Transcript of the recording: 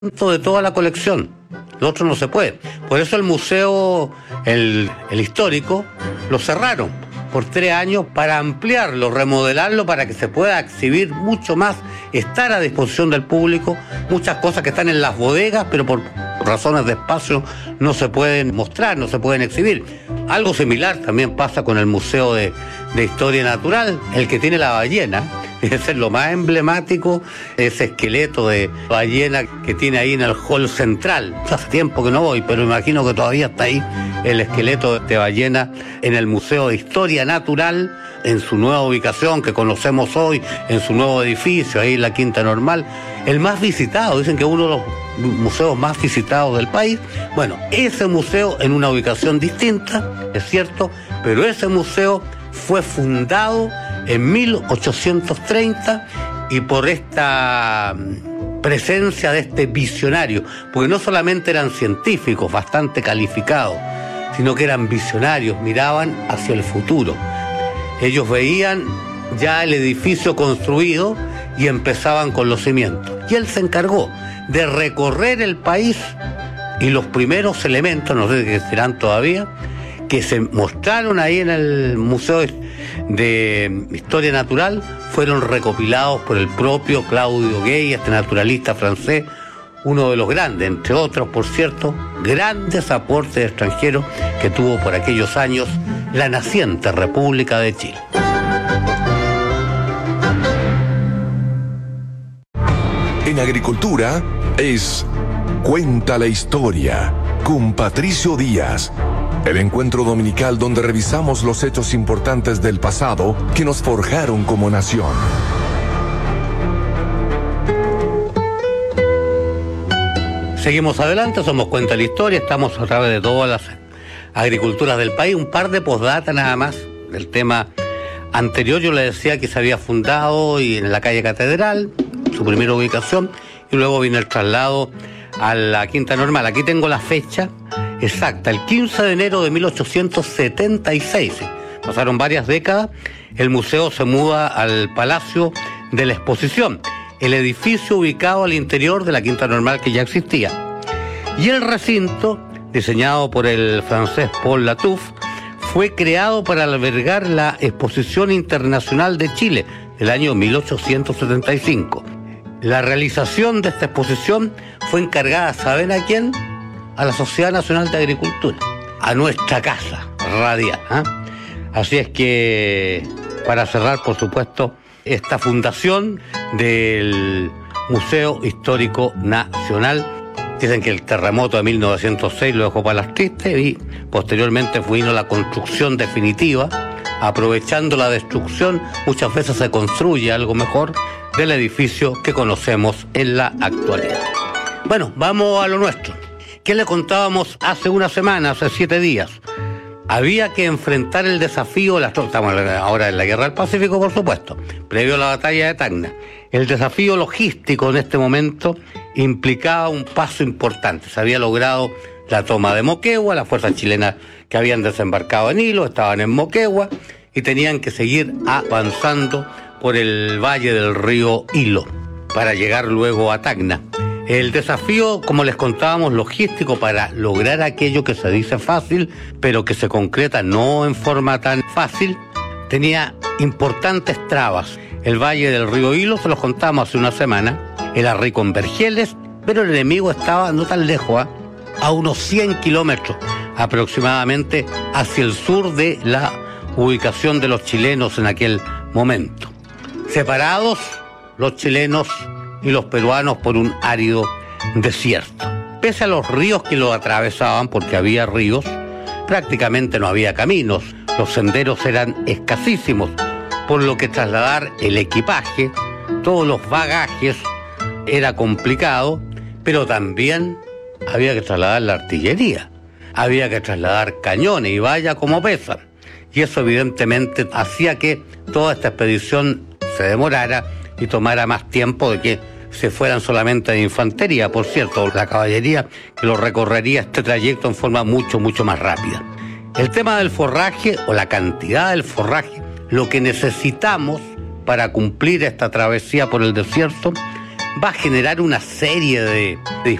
de toda la colección. Lo otro no se puede. Por eso el museo, el histórico, lo cerraron por 3 años para ampliarlo, remodelarlo, para que se pueda exhibir mucho más, estar a disposición del público. Muchas cosas que están en las bodegas, pero por razones de espacio no se pueden mostrar, no se pueden exhibir. Algo similar también pasa con el Museo de Historia Natural, el que tiene la ballena. Ese es lo más emblemático, ese esqueleto de ballena que tiene ahí en el hall central. Hace tiempo que no voy, pero imagino que todavía está ahí el esqueleto de ballena en el Museo de Historia Natural, en su nueva ubicación que conocemos hoy, en su nuevo edificio, ahí en la Quinta Normal. El más visitado, dicen que uno de los museos más visitados del país. Bueno, ese museo en una ubicación distinta, es cierto, pero ese museo fue fundado en 1830 y por esta presencia de este visionario, porque no solamente eran científicos bastante calificados, sino que eran visionarios, miraban hacia el futuro. Ellos veían ya el edificio construido y empezaban con los cimientos. Y él se encargó de recorrer el país y los primeros elementos, no sé qué serán todavía, que se mostraron ahí en el Museo de Historia Natural, fueron recopilados por el propio Claudio Gay, este naturalista francés, uno de los grandes, entre otros, por cierto, grandes aportes extranjeros que tuvo por aquellos años la naciente República de Chile. En agricultura es Cuenta la Historia con Patricio Díaz. El encuentro dominical donde revisamos los hechos importantes del pasado que nos forjaron como nación. Seguimos adelante, somos Cuenta la Historia, estamos a través de todas las agriculturas del país. Un par de postdata nada más del tema anterior. Yo le decía que se había fundado y en la calle Catedral, su primera ubicación, y luego vino el traslado a la Quinta Normal. Aquí tengo la fecha exacta, el 15 de enero de 1876. Pasaron varias décadas, el museo se muda al Palacio de la Exposición, el edificio ubicado al interior de la Quinta Normal que ya existía. Y el recinto, diseñado por el francés Paul Latouf, fue creado para albergar la Exposición Internacional de Chile del año 1875. La realización de esta exposición fue encargada, ¿saben a quién? A la Sociedad Nacional de Agricultura, a nuestra casa radial, ¿eh? Así es que, para cerrar, por supuesto, esta fundación del Museo Histórico Nacional, dicen que el terremoto de 1906 lo dejó para las tristes y posteriormente vino la construcción definitiva. Aprovechando la destrucción, muchas veces se construye algo mejor del edificio que conocemos en la actualidad. Bueno, vamos a lo nuestro. ¿Qué le contábamos hace una semana, hace 7 días? Había que enfrentar el desafío, estamos ahora en la Guerra del Pacífico, por supuesto, previo a la batalla de Tacna. El desafío logístico en este momento implicaba un paso importante. Se había logrado la toma de Moquegua, las fuerzas chilenas que habían desembarcado en Hilo estaban en Moquegua y tenían que seguir avanzando por el valle del río Hilo para llegar luego a Tacna. El desafío, como les contábamos, logístico para lograr aquello que se dice fácil, pero que se concreta no en forma tan fácil, tenía importantes trabas. El valle del río Hilo, se los contamos hace una semana, era rico en vergeles, pero el enemigo estaba no tan lejos, a unos 100 kilómetros aproximadamente hacia el sur de la ubicación de los chilenos en aquel momento. Separados los chilenos y los peruanos por un árido desierto. Pese a los ríos que lo atravesaban, porque había ríos, prácticamente no había caminos, los senderos eran escasísimos, por lo que trasladar el equipaje, todos los bagajes, era complicado, pero también había que trasladar la artillería, había que trasladar cañones, y vaya como pesan. Y eso evidentemente hacía que toda esta expedición se demorara y tomara más tiempo de que se fueran solamente de infantería. Por cierto, la caballería que lo recorrería este trayecto en forma mucho más rápida. El tema del forraje o la cantidad del forraje, lo que necesitamos para cumplir esta travesía por el desierto, va a generar una serie de